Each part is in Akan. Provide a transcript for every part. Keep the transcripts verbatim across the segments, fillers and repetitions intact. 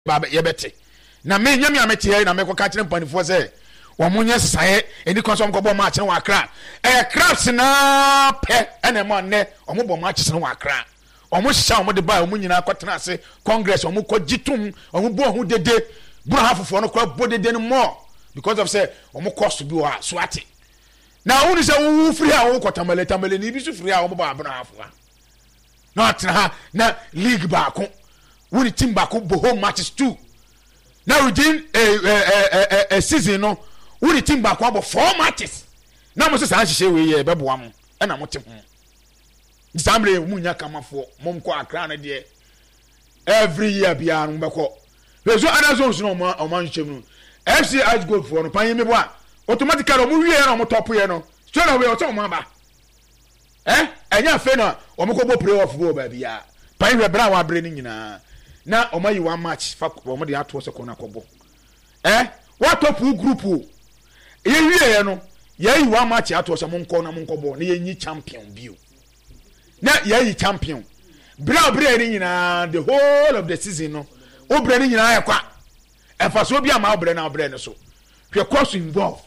ba ye bete na me nyame amete here na me ko ka kire mpanifo se wo munye sae eni konso mko bo match na wa kra eh crafts na pe ene mo ne o mo bo match na wa kra o mo sha o mo de ba o mo nyina akotena ase congress o mo ko gitum o mo bo hu dede bura hafofo no ko bo dede no more because of say o mo cost bi wa so ate na woni se wo free a wo ko tamale tamale ni bi so free a wo ba bura hafo na atra na league ba ko woni team ba ko bo home matches too now within a a a a season no woni team ba ko abo four matches na mo se san hihye we ye beboa mo e na mo te ho disambre mu nya kamafo mo mko akra na de every year bia no beko bezo other zones no mo o man hye mu F C Ice Gold for no pan me bo a automatically mo wie na mo top ye no so na we o to mo ba eh enya fe na o mo ko bo play off bo ba bia pan we bra wa bre ni nyina na o mayi one match fa o mo de ato se ko na kobo eh what top group ye wie ye no ye yi one match ato se mo nko na mo nkobo na ye nyi champion bio na ye yi champion bra bra ni nyina the whole of the season no o bra ni nyina ya kwa e fa so bia ma bra na bra ne so hwe cost involve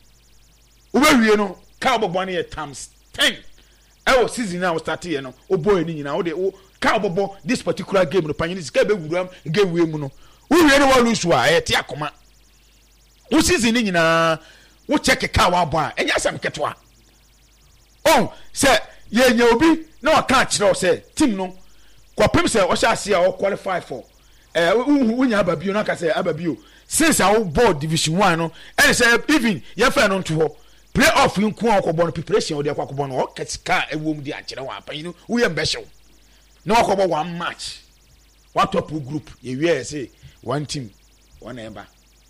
o ba wie no ka obobo na ye times ten e o season na o start ye no o boy ni nyina o de o ka obobo this particular game no panyin sika be wuram game we mu no wo wie no wa lose wa e te akoma o season ni nyina wo check ka wa bo a enya sam ketwa oh say ye nya obi na wa ka kire o say team no kwapem say o sha ase a o qualify for eh wo nya ababio na ka say ababio since our board division one no and say even ye fa no nto ho playoff nko akobo no preparation o de akobo no o ketika ewom di akire wa apan no wo ye mbehyew na akobo one match what top group ye we say one team one emba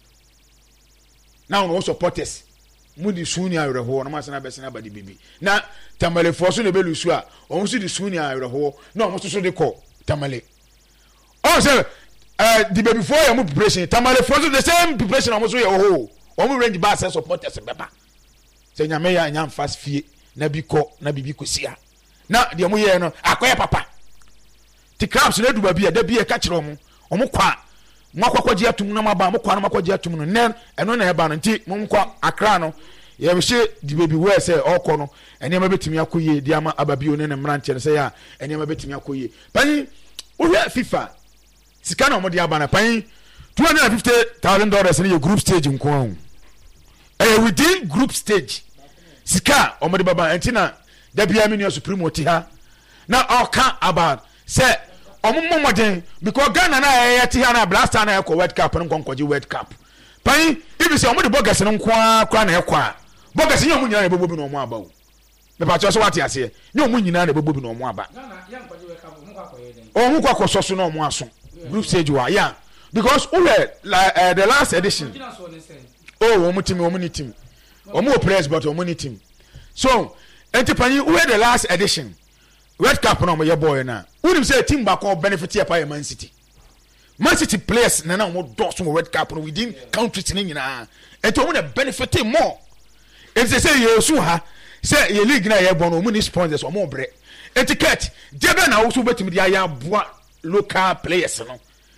now no supporters mudi suni awreho na masana besana badi bibi na tamale forso ne belusu a o so di suni awreho na o so de ko tamale oh say uh the baby for your preparation tamale forso the same preparation o so ye ho o mu range ba say supporters beba say nyame ya nyam fast fie na bi ko na bibi ko sia na de mo ye no akoye papa ti crabs na du ba bi e da bi e ka kire o mo o mo kwa mo akwakwagi atum na maba mo kwa na makwagi atum no nen eno na eba no nti mo nkwa akra no ye be hye di baby we say okọ no ene ma betimi akoye di ama ababio ne ne mranche say ya ene ma betimi akoye pani wo hwe FIFA sika na mo di aba na pani two hundred fifty thousand dollars in your group stage nko an eh within group stage sika o mo di baba enti na da bia me ne supreme oti ha na oka about say omo moden because Ghana na yeti na blaster na ekọ World Cup nko nkoje World Cup pan ibi se omo de bogus no nko akwa na ekọ a bogus nye omo nyina na bebo bi no omo aba o me pa cho so wate ase nye omo nyina na bebo bi no omo aba Ghana ya nkoje World Cup omo kwa koye den o omo kwa koso so na omo aso group stage wa yeah because we like uh, the last edition oh omo team omo ni team omo press but omo ni team so enti pan we the last edition World Cup no mo ye boy na unim say team ba ko benefit ya pa Man City Man City players na na mo do so World Cup no within countries ni nyina eto mo na benefit more if they say you so ha say ye league na ye bon no mo ni sponsors o mo bre etiquette debe na wo so betimi dia ya boa local players no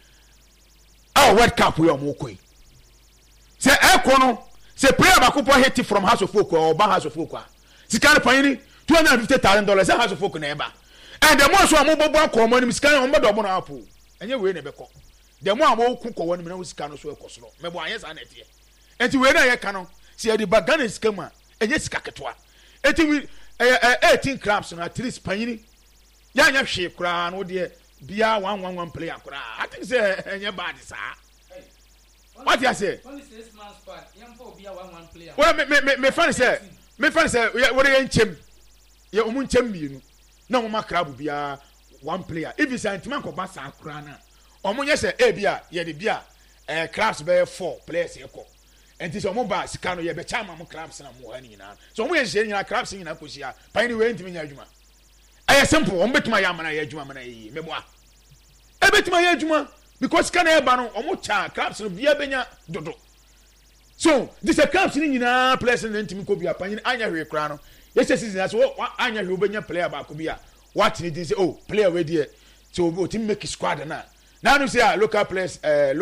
our World Cup we o mo koi say e ko no say player ba ko po hit from House of Folk or ba House of Folk a sikane panini two hundred fifty thousand dollars House of Folk na eba and the more so am bobo akọ ni sika on bodo no apo enye we na beko the more am okukọ woni na sika no so ekosoro mebo anye sa na tie enti we na ye ka no se ye di bagana sika mu a enye sika ketwa enti we eighteen clubs na at least panyini ya nya hwe kura no de bia one one one player kura I think say enye bad sa what you say only six months part yam for bia one one player well me me me fan say me fan say we dey nchem ye omu nchem mienu na mo makrabu bia one player if is antiman ko ba sa akra na omunye se e bia ye de bia eh clubs be four players ye ko enti so mo ba sika no ye be chama mo clubs na mo ha ni na so mo ye je nyina clubs nyina ko sia pan ni we ntimi nya adwuma eh simple o betuma ya mana ye adwuma mana ye me boa e betuma ye adwuma because kana e ba no o mo cha clubs no bia benya dodo so this a clubs ni nyina players na ntimi ko bia pan ni anya hwe kra no yes season as what anya hwe obenya player ba ko bia what need say oh player we there so o team make squad na now you see local players uh,